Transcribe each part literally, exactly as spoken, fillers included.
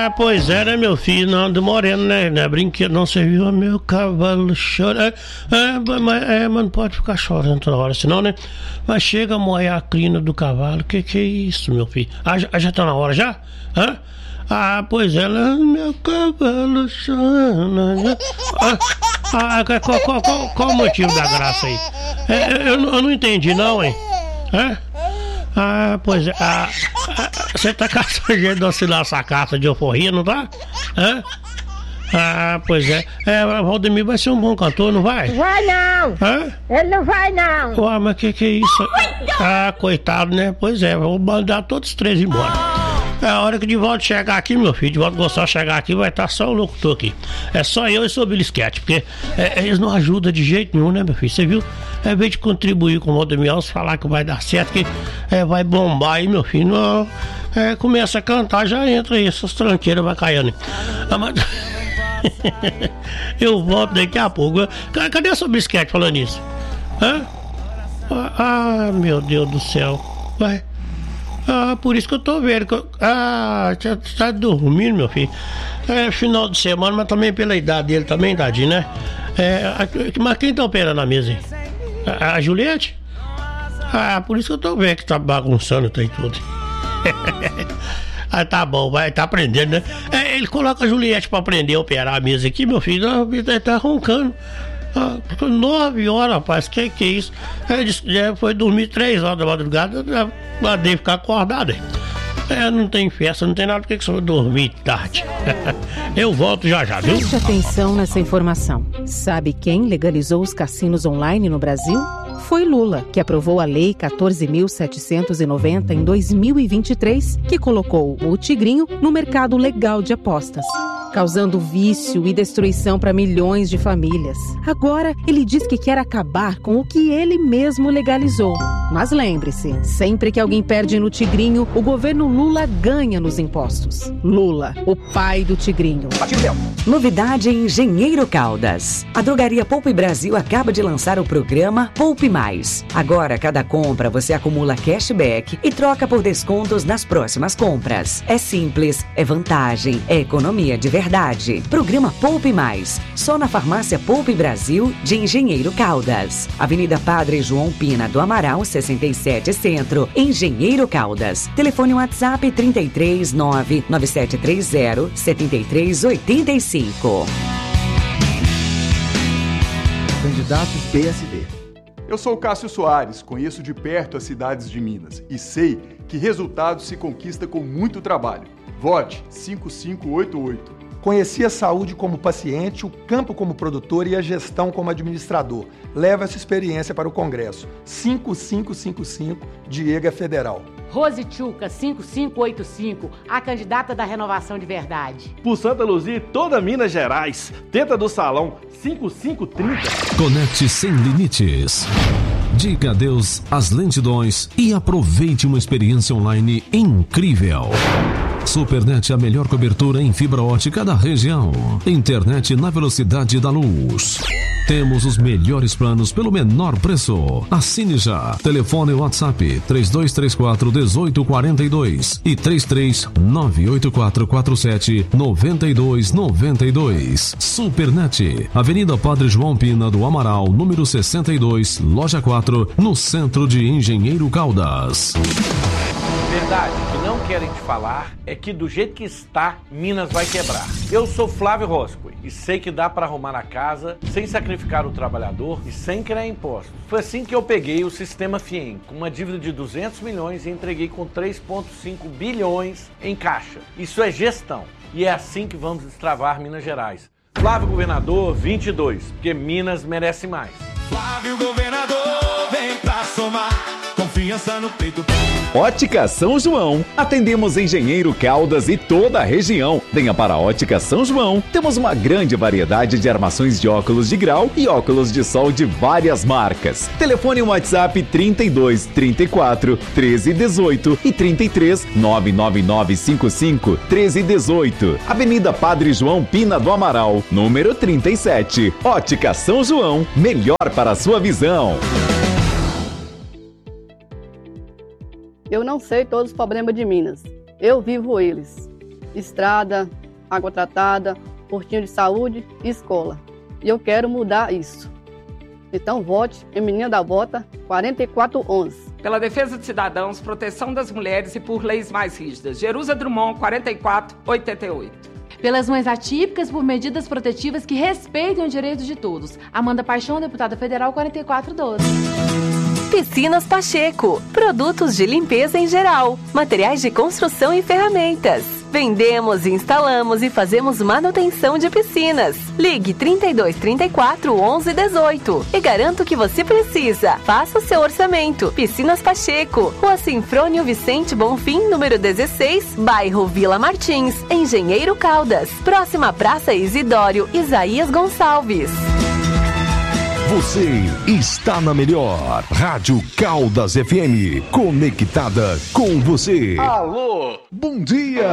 Ah, pois é, né, meu filho? Não, do Moreno, né? Não é brinquedo, não serviu meu cavalo chora. É, mas, é, mas não pode ficar chorando toda hora, senão, né? Mas chega a moer a crina do cavalo. Que que é isso, meu filho? Ah, já, já tá na hora já? Hã? Ah, pois é, né? Meu cavalo chora. Ah, ah, qual, qual, qual, qual o motivo da graça aí? É, eu, eu não entendi, não, hein? Hã? Ah, pois é. Ah, ah, você tá caçando jeito de oscilar essa caça de euforia, não tá? Hã? Ah, pois é. É, o Valdemir vai ser um bom cantor, não vai? Vai não! Hã? Ele não vai não! Ué, mas que que é isso? Ah, coitado, né? Pois é, vou mandar todos os três embora. É a hora que o Divaldo chegar aqui, meu filho, Divaldo gostar de chegar aqui, vai estar só o locutor aqui. É só eu e seu Bilisquete, porque é, eles não ajudam de jeito nenhum, né, meu filho? Você viu? É vez de contribuir com o Valdemir Alves, falar que vai dar certo, que é, vai bombar aí, meu filho. Não, é, começa a cantar, já entra aí, essas tranqueiras vai caindo. Ah, mas... eu volto daqui a pouco. Cadê seu Bilisquete falando isso? Hã? Ah, meu Deus do céu. Vai. Ah, por isso que eu tô vendo que eu... Ah, tá, tá dormindo, meu filho. É final de semana, mas também pela idade dele também, tadinho, né? É, mas quem tá operando a mesa aí? A, a Juliette? Ah, por isso que eu tô vendo que tá bagunçando tá aí tudo. Ah, tá bom, vai, tá aprendendo, né? É, ele coloca a Juliette pra aprender a operar a mesa aqui, meu filho. Ele tá roncando. Ah, nove horas, rapaz, que que é isso? Ele já foi dormir três horas da madrugada, já mandei ficar acordado. É, não tem festa, não tem nada, por que você vai dormir tarde? Eu volto já já, viu? Preste atenção nessa informação. Sabe quem legalizou os cassinos online no Brasil? Foi Lula, que aprovou a Lei quatorze mil setecentos e noventa em dois mil e vinte e três, que colocou o Tigrinho no mercado legal de apostas, causando vício e destruição para milhões de famílias. Agora, ele diz que quer acabar com o que ele mesmo legalizou. Mas lembre-se, sempre que alguém perde no Tigrinho, o governo Lula ganha nos impostos. Lula, o pai do Tigrinho. Novidade em Engenheiro Caldas. A Drogaria Poupe Brasil acaba de lançar o programa Poupe Mais. Agora, cada compra você acumula cashback e troca por descontos nas próximas compras. É simples, é vantagem, é economia de verdade. Programa Poupe Mais. Só na Farmácia Poupe Brasil de Engenheiro Caldas. Avenida Padre João Pina do Amaral, sessenta e sete Centro, Engenheiro Caldas. Telefone WhatsApp trinta e três, nove nove sete três zero, sete três oito cinco. Candidatos P S D. Eu sou Cássio Soares, conheço de perto as cidades de Minas e sei que resultados se conquista com muito trabalho. Vote cinco cinco oito oito. Conheci a saúde como paciente, o campo como produtor e a gestão como administrador. Leva essa experiência para o Congresso. cinco cinco cinco cinco, Diego Federal. Rose Tchuca, cinco cinco oito cinco, a candidata da Renovação de Verdade. Por Santa Luzia e toda Minas Gerais, Teta do Salão, cinco cinco trinta. Conecte sem limites. Diga adeus às lentidões e aproveite uma experiência online incrível. Supernet, a melhor cobertura em fibra ótica da região. Internet na velocidade da luz. Temos os melhores planos pelo menor preço. Assine já. Telefone WhatsApp três dois três quatro, um oito quatro dois e três três nove oito quatro quatro sete nove dois nove dois. Supernet, Avenida Padre João Pina do Amaral, número sessenta e dois, loja quatro, no centro de Engenheiro Caldas. Verdade, o que não querem te falar é que do jeito que está, Minas vai quebrar. Eu sou Flávio Roscoe e sei que dá para arrumar a casa sem sacrificar o trabalhador e sem criar impostos. Foi assim que eu peguei o Sistema Fiem, com uma dívida de duzentos milhões e entreguei com três vírgula cinco bilhões em caixa. Isso é gestão e é assim que vamos destravar Minas Gerais. Flávio Governador vinte e dois, porque Minas merece mais. Flávio Governador, vem pra somar. Confiança no peito. Ótica São João. Atendemos Engenheiro Caldas e toda a região. Venha para a Ótica São João. Temos uma grande variedade de armações de óculos de grau e óculos de sol de várias marcas. Telefone WhatsApp trinta e dois, trinta e quatro, treze dezoito e trinta e três, nove nove nove cinco cinco, treze dezoito. Avenida Padre João Pina do Amaral, número trinta e sete. Ótica São João. Melhor para a sua visão. Eu não sei todos os problemas de Minas. Eu vivo eles. estrada, água tratada, postinho de saúde e escola. E eu quero mudar isso. Então vote em Menina da Bota quatro quatro um um. Pela defesa de cidadãos, proteção das mulheres e por leis mais rígidas. Jerusa Drummond, quarenta e quatro oitenta e oito. Pelas mães atípicas, por medidas protetivas que respeitem os direitos de todos. Amanda Paixão, deputada federal, quarenta e quatro doze. Piscinas Pacheco. Produtos de limpeza em geral. Materiais de construção e ferramentas. Vendemos, instalamos e fazemos manutenção de piscinas. Ligue trinta e dois, trinta e quatro, onze, dezoito e garanto que você precisa. Faça o seu orçamento. Piscinas Pacheco, Rua Sinfrônio Vicente Bonfim, número dezesseis, bairro Vila Martins, Engenheiro Caldas. Próxima Praça Isidório Isaías Gonçalves. Você está na melhor Rádio Caldas F M, conectada com você. Alô, bom dia.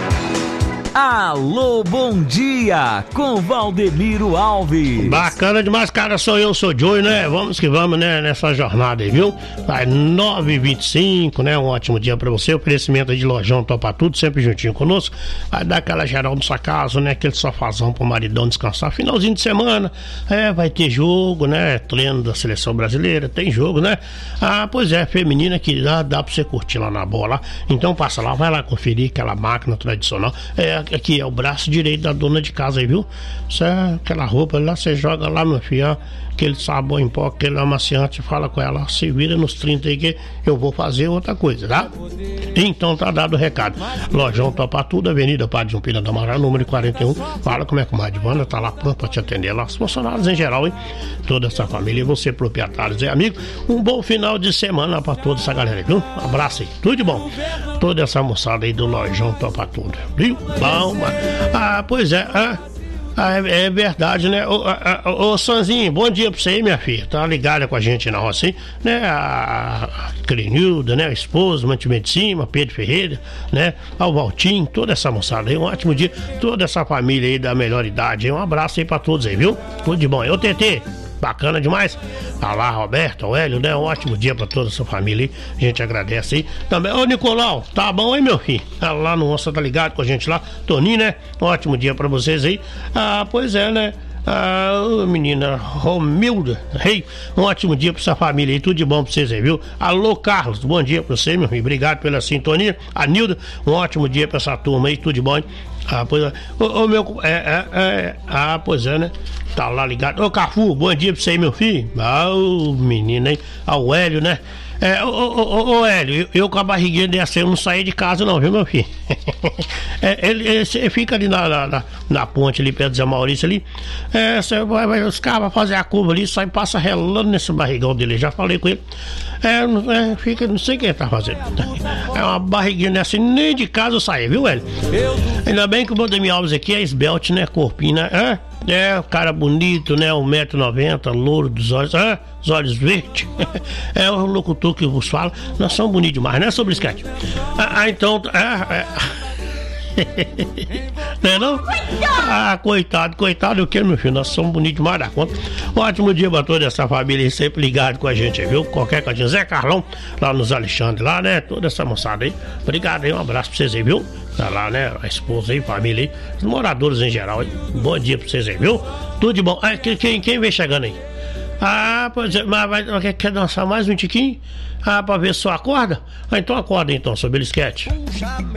Alô, bom dia, com Valdemiro Alves. Bacana demais, cara, sou eu, sou o Joey, né? Vamos que vamos, né, nessa jornada aí, viu? Vai nove e vinte e cinco, né? Um ótimo dia pra você, oferecimento aí de Lojão Topa Tudo, sempre juntinho conosco. Vai dar aquela geral no sua casa, né? Aquele sofazão pro maridão descansar. Finalzinho de semana, é, vai ter jogo, né? Treino da seleção brasileira, tem jogo, né? Ah, pois é, feminina que dá, dá pra você curtir lá na bola. Então passa lá, vai lá conferir aquela máquina tradicional. É, aqui é o braço direito da dona de casa aí, viu? Isso é aquela roupa lá, você joga lá, meu filho, ó, aquele sabão em pó, aquele amaciante, fala com ela, se vira nos trinta aí que eu vou fazer outra coisa, tá? Então tá dado o recado. Lojão Topa Tudo, Avenida Padre João Pina do Amaral, número quarenta e um. Fala como é que o Madivana tá lá pronto pra te atender lá, os funcionários em geral, hein? Toda essa família e você, proprietários e amigos, um bom final de semana pra toda essa galera, viu? Um abraço aí, tudo de bom. Toda essa moçada aí do Lojão Topa Tudo, viu? Bom, ah, pois é, ah, ah, é, é verdade, né? Ô, ô, ô Sanzinho, bom dia pra você aí, minha filha. Tá ligada com a gente na roça aí, né? A, a Crenilda, né? A esposa, Mantimento de Cima, Pedro Ferreira, né? Ao Valtinho, toda essa moçada aí, um ótimo dia. Toda essa família aí da melhor idade aí, um abraço aí pra todos aí, viu? Tudo de bom. Eu, T T. Bacana demais. Tá lá, Roberto, o Hélio, né? Um ótimo dia pra toda essa família aí. A gente agradece aí. Também, ô Nicolau, tá bom, hein, meu filho? Tá lá no Onça, tá ligado com a gente lá. Toninho, né? Um ótimo dia pra vocês aí. Ah, pois é, né? Ah, menina Romilda, Rei, um ótimo dia pra essa família aí, tudo de bom pra vocês aí, viu? Alô, Carlos, bom dia pra você, meu filho, obrigado pela sintonia. A Nilda, um ótimo dia pra essa turma aí, tudo de bom, hein? Ah, pois é, ô, ô meu, é, é, é, ah, pois é, né? Tá lá ligado. Ô, Cafu, bom dia pra você aí, meu filho. Ah, o menino, hein? Ah, o Hélio, né? É, ô, ô, ô, ô Hélio, eu, eu com a barriguinha dessa eu não saí de casa não, viu, meu filho? é, ele, ele, ele fica ali na, na, na ponte ali perto do Zé Maurício ali. É, você vai, vai, os caras vão fazer a curva ali, sai, passa relando nesse barrigão dele, já falei com ele. É, não, é, fica, não sei o que ele tá fazendo. É uma barriguinha dessa, nem de casa eu saí, viu, Hélio? Ainda bem que o Valdemir Alves aqui é esbelte, né, corpinho, né? É, é, cara bonito, né? um metro e noventa, louro dos olhos, ah, os olhos verdes. É o locutor que vos fala. Nós somos bonitos demais, né, sobre sketch? Ah, ah, então. Ah, é. Não é não? Ah, coitado, coitado, o que, meu filho? Nós somos bonitos demais da conta. Ótimo dia pra toda essa família sempre ligado com a gente, viu? Qualquer cantinho. Zé Carlão, lá nos Alexandre, lá, né? Toda essa moçada aí. Obrigado aí, um abraço pra vocês aí, viu? Tá lá, né? A esposa aí, família aí, os moradores em geral aí. Bom dia pra vocês aí, viu? Tudo de bom. Ah, quem, quem vem chegando aí? Ah, pois é, mas vai, quer dançar mais um tiquinho? Ah, pra ver se só acorda? Ah, então acorda então, sobre o esquete.